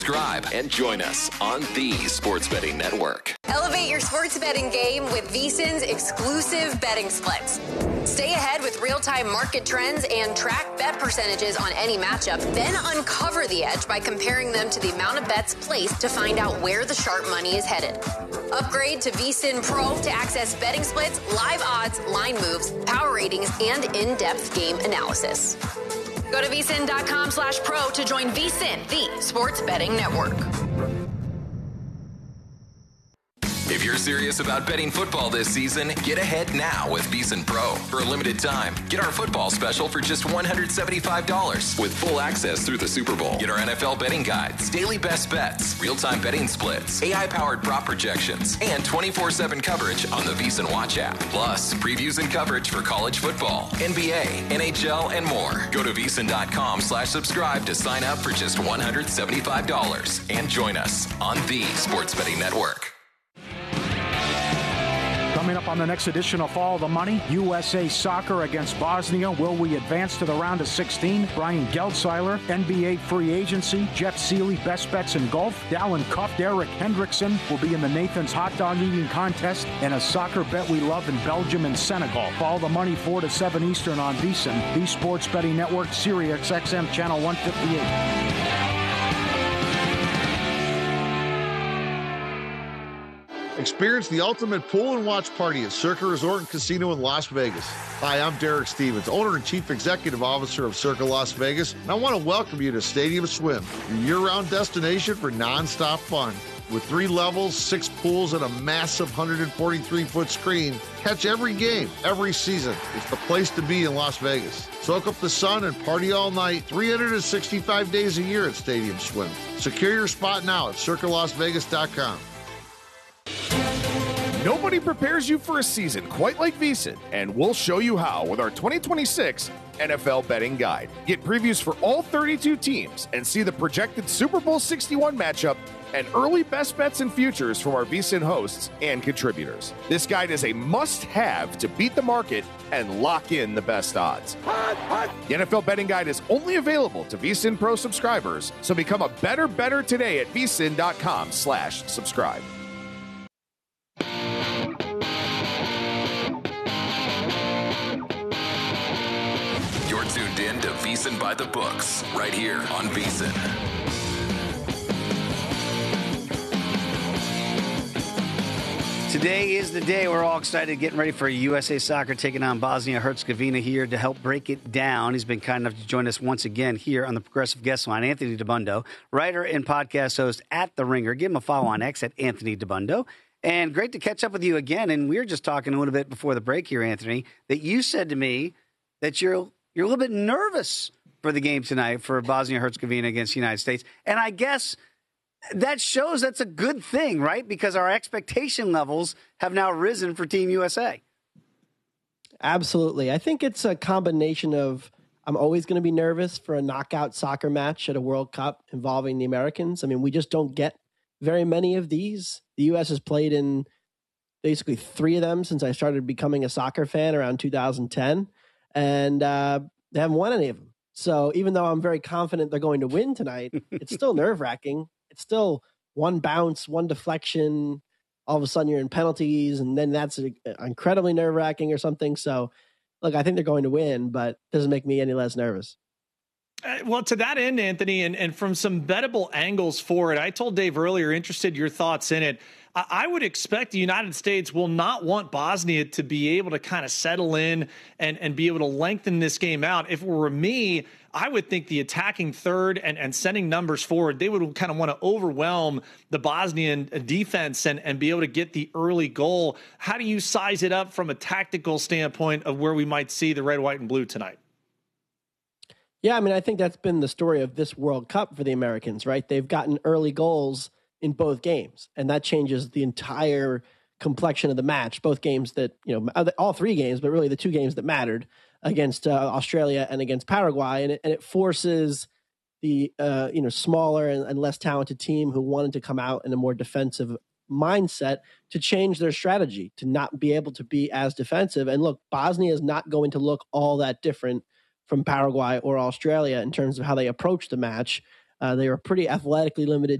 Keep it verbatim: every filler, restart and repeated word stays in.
Subscribe and join us on the Sports Betting Network. Elevate your sports betting game with VSiN's exclusive betting splits. Stay ahead with real-time market trends and track bet percentages on any matchup. Then uncover the edge by comparing them to the amount of bets placed to find out where the sharp money is headed. Upgrade to VSiN Pro to access betting splits, live odds, line moves, power ratings, and in-depth game analysis. Go to vsin.com slash pro to join VSiN, the sports betting network. If you're serious about betting football this season, get ahead now with VSiN Pro. For a limited time, get our football special for just one hundred seventy-five dollars with full access through the Super Bowl. Get our N F L betting guides, daily best bets, real-time betting splits, A I-powered prop projections, and twenty-four seven coverage on the VSiN Watch app. Plus, previews and coverage for college football, N B A, N H L, and more. Go to vsin.com slash subscribe to sign up for just one hundred seventy-five dollars and join us on the Sports Betting Network. Coming up on the next edition of Follow the Money, U S A Soccer against Bosnia. Will we advance to the round of sixteen? Brian Geldseiler, N B A free agency. Jeff Seeley, best bets in golf. Dallin Cuff, Derek Hendrickson will be in the Nathan's hot dog eating contest. And a soccer bet we love in Belgium and Senegal. Follow the Money four to seven Eastern on VSiN, the Sports Betting Network, Sirius X M Channel one fifty-eight. Experience the ultimate pool and watch party at Circa Resort and Casino in Las Vegas. Hi, I'm Derek Stevens, owner and chief executive officer of Circa Las Vegas, and I want to welcome you to Stadium Swim, your year-round destination for nonstop fun. With three levels, six pools, and a massive one hundred forty-three foot screen, catch every game, every season. It's the place to be in Las Vegas. Soak up the sun and party all night, three hundred sixty-five days a year at Stadium Swim. Secure your spot now at circa las vegas dot com. Nobody prepares you for a season quite like VSiN, and we'll show you how with our twenty twenty-six N F L Betting Guide. Get previews for all thirty-two teams and see the projected Super Bowl sixty-one matchup and early best bets and futures from our VSiN hosts and contributors. This guide is a must-have to beat the market and lock in the best odds. Hot, hot. The N F L Betting Guide is only available to VSiN Pro subscribers, so become a better better today at vsin.com slash subscribe. You're tuned in to VSiN by the Books, right here on VSiN. Today is the day we're all excited, getting ready for U S A Soccer taking on Bosnia-Herzegovina here to help break it down. He's been kind enough to join us once again here on the Progressive Guest Line. Anthony Dabbundo, writer and podcast host at The Ringer. Give him a follow on X at Anthony Dabbundo. And great to catch up with you again. And we were just talking a little bit before the break here, Anthony, that you said to me that you're you're a little bit nervous for the game tonight for Bosnia-Herzegovina against the United States. And I guess that shows that's a good thing, right? Because our expectation levels have now risen for Team U S A. Absolutely. I think it's a combination of I'm always going to be nervous for a knockout soccer match at a World Cup involving the Americans. I mean, we just don't get very many of these. The U S has played in basically three of them since I started becoming a soccer fan around two thousand ten, and uh, they haven't won any of them. So even though I'm very confident they're going to win tonight, it's still nerve-wracking. It's still one bounce, one deflection. All of a sudden you're in penalties, and then that's a, incredibly nerve-wracking or something. So, look, I think they're going to win, but it doesn't make me any less nervous. Uh, well, to that end, Anthony, and, and from some bettable angles for it, I told Dave earlier, interested your thoughts in it. I, I would expect the United States will not want Bosnia to be able to kind of settle in and, and be able to lengthen this game out. If it were me, I would think the attacking third and, and sending numbers forward, they would kind of want to overwhelm the Bosnian defense and, and be able to get the early goal. How do you size it up from a tactical standpoint of where we might see the red, white, and blue tonight? Yeah, I mean, I think that's been the story of this World Cup for the Americans, right? They've gotten early goals in both games, and that changes the entire complexion of the match. Both games that, you know, all three games, but really the two games that mattered against uh, Australia and against Paraguay, and it, and it forces the, uh, you know, smaller and, and less talented team who wanted to come out in a more defensive mindset to change their strategy, to not be able to be as defensive. And look, Bosnia is not going to look all that different from Paraguay or Australia in terms of how they approach the match. Uh, they were a pretty athletically limited